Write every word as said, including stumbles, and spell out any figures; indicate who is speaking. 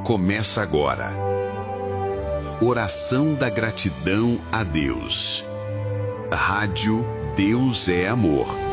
Speaker 1: começa agora. Oração da gratidão a Deus. Rádio Deus é Amor.